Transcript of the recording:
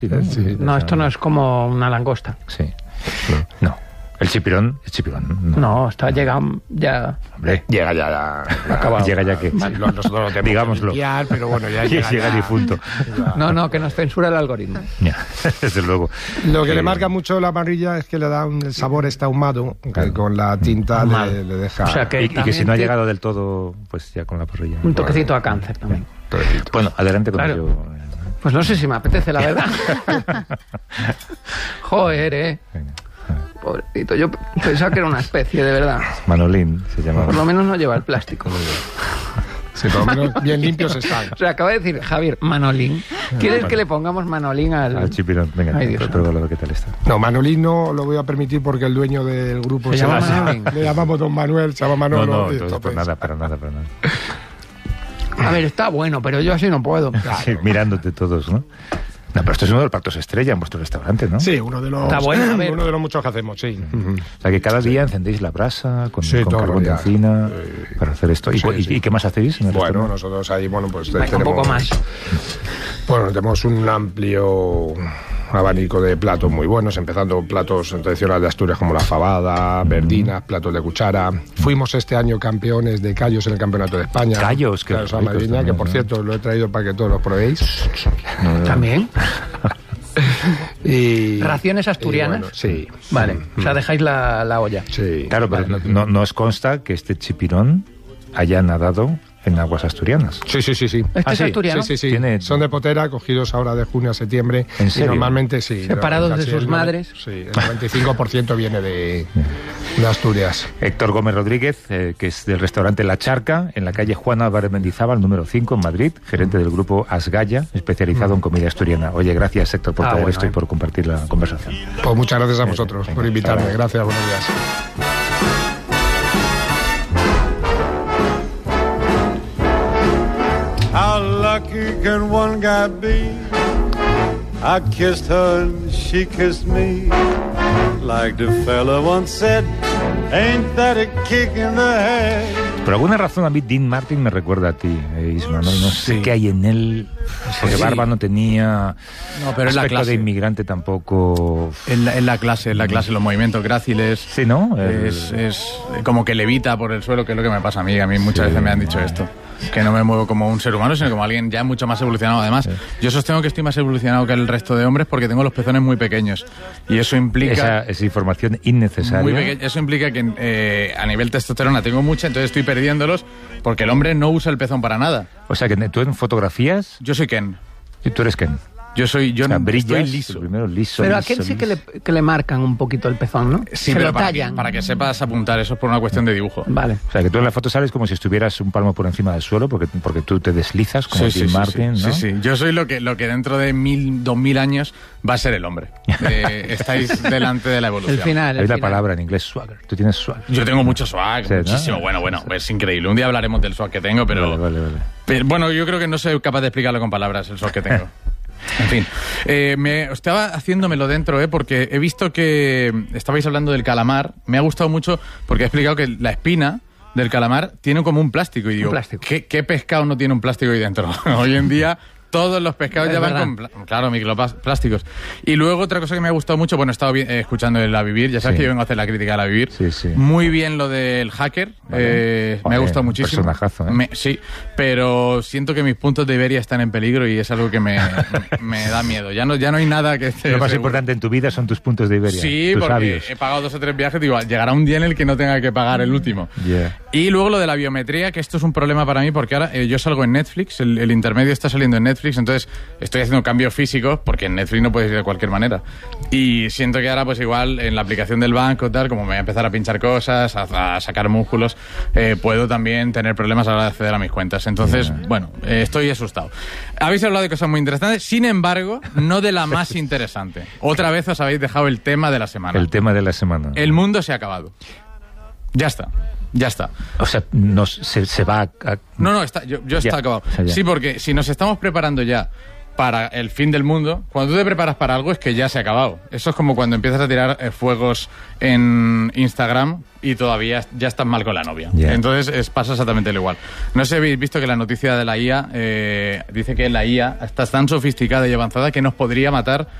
Sí, no, esto no es como una langosta. Sí. No. El chipirón. No, está llegado ya. Hombre, llega ya. Acabado. Llega ya que. Sí, nosotros lo tenemos digámoslo. que limpiar, pero bueno, ya llega difunto. No, que nos censura el algoritmo. Ya, desde luego. Lo que le marca mucho la parrilla es que le da el sabor está ahumado, que con la tinta le deja. O sea que y que si no ha llegado del todo, pues ya con la parrilla. Un toquecito a cáncer también. Bueno, adelante con Claro. ello. Pues no sé si me apetece, la verdad. Joder, Venga. pobrecito, yo pensaba que era una especie, de verdad. Manolín se llama. Por lo menos no lleva el plástico. Sí, por lo menos bien limpios están. O sea, acaba de decir Javier, Manolín. ¿Quieres que le pongamos Manolín al chipirón? Venga, Ay, Dios pruébalo a ver qué tal está. No, Manolín no lo voy a permitir porque el dueño del grupo Se llama Manolín. Le llamamos Don Manuel, se llama Manolo. No, y entonces, entonces- para nada. A ver, está bueno, pero yo así no puedo. Sí, mirándote todos, ¿no? No, pero esto es uno de los platos estrella en vuestro restaurante, ¿no? Sí, uno de los Está bueno, a ver. uno de los muchos que hacemos, sí. O sea, que cada día encendéis la brasa con Sí, todos carbón de los días. encina para hacer esto. Sí. ¿Y qué más hacéis en el Bueno, restaurante? nosotros ahí, pues Venga, un poco más. Bueno, tenemos un amplio abanico de platos muy buenos, empezando platos tradicionales de Asturias como la fabada, verdinas, platos de cuchara. Fuimos este año campeones de callos en el Campeonato de España. Callos, qué claro, esa ricos madrileña, también, que por ¿no? cierto lo he traído para que todos los probéis. ¿También? Y, ¿Raciones asturianas? y bueno, sí. Vale, o sea, dejáis la olla. Sí. Claro, pero no os consta que este chipirón haya nadado en aguas asturianas. Sí. ¿Este Ah, es sí, asturiano? Sí. Tiene- Son de Potera, cogidos ahora de junio a septiembre. ¿En Y serio? normalmente sí. Separados de casi sus el madres. Sí, el 95% viene de Asturias. Héctor Gómez Rodríguez, que es del restaurante La Charca, en la calle Juan Álvarez Mendizábal, número 5, en Madrid, gerente del grupo Asgaya, especializado en comida asturiana. Oye, gracias, Héctor, por traer esto y por compartir la conversación. Pues muchas gracias a vosotros Venga, por invitarme. hasta Gracias, buenos días. How lucky can one guy be? I kissed her and she kissed me. Like the fella once said, ain't that a kick in the head? Por alguna razón a mí Dean Martin me recuerda a ti, Isma, ¿no? No sé Sí. qué hay en él, porque Sí. barba no tenía, No, pero es la aspecto clase. de inmigrante tampoco... Es la clase, los movimientos gráciles. Sí, ¿no? Es como que levita por el suelo, que es lo que me pasa a mí. A mí muchas veces me han dicho esto. Que no me muevo como un ser humano, sino como alguien ya mucho más evolucionado. Además, yo sostengo que estoy más evolucionado que el resto de hombres porque tengo los pezones muy pequeños. Y eso implica... Esa información innecesaria. Muy pequeño. Eso implica que a nivel testosterona tengo mucha, entonces estoy perdiéndolos porque el hombre no usa el pezón para nada. O sea, que tú en fotografías, Yo soy Ken. y tú eres Ken. Yo O sea, brillas, estoy liso. primero liso. Pero a liso, Ken sí liso. que le marcan un poquito el pezón, ¿no? Sí, se pero lo para tallan. para que sepas apuntar, eso es por una cuestión de dibujo. Vale. O sea, que tú en la foto sales como si estuvieras un palmo por encima del suelo, porque tú te deslizas como Dean Martin, sí, ¿no? sí. Yo soy lo que dentro de 2000 años va a ser el hombre. Estáis delante de la evolución. El final. Es la final. palabra en inglés, swagger. Tú tienes swagger. Yo tengo mucho swag, Sí, ¿no? muchísimo. Bueno, es increíble. Un día hablaremos del swag que tengo, pero, Vale. pero bueno, yo creo que no soy capaz de explicarlo con palabras, el swag que tengo. En fin, estaba haciéndomelo dentro, porque he visto que estabais hablando del calamar. Me ha gustado mucho porque he explicado que la espina del calamar tiene como un plástico. Y digo, plástico. ¿qué pescado no tiene un plástico ahí dentro? Hoy en día todos los pescados Es ya van verdad. con, claro, microplásticos. Y luego otra cosa que me ha gustado mucho, bueno, he estado escuchando el A Vivir, ya sabes Sí. que yo vengo a hacer la crítica de A Vivir. Sí. Muy bien lo del hacker, me ha Joder, gustado muchísimo. personajazo, ¿eh? Sí, pero siento que mis puntos de Iberia están en peligro y es algo que me da miedo. Ya no hay nada que esté Lo más seguro. importante en tu vida son tus puntos de Iberia. Sí, tus porque sabios. he pagado 2 o 3 viajes, digo, llegará un día en el que no tenga que pagar el último. Yeah. Y luego lo de la biometría, que esto es un problema para mí porque ahora yo salgo en Netflix, el intermedio está saliendo en Netflix, entonces estoy haciendo cambios físicos porque en Netflix no puedes ir de cualquier manera. Y siento que ahora pues igual en la aplicación del banco, tal, como me voy a empezar a pinchar cosas, a sacar músculos, puedo también tener problemas a la hora de acceder a mis cuentas. Entonces, bueno, estoy asustado. Habéis hablado de cosas muy interesantes, sin embargo, no de la más interesante. Otra vez os habéis dejado el tema de la semana. El tema de la semana. El mundo se ha acabado. Ya está. O sea, se va a... No, está, yo está acabado. o sea, ya. Sí, porque si nos estamos preparando ya para el fin del mundo. Cuando tú te preparas para algo es que ya se ha acabado. Eso es como cuando empiezas a tirar fuegos en Instagram y todavía ya estás mal con la novia. Yeah. Entonces pasa exactamente lo igual. No sé si habéis visto que la noticia de la IA dice que la IA está tan sofisticada y avanzada que nos podría matar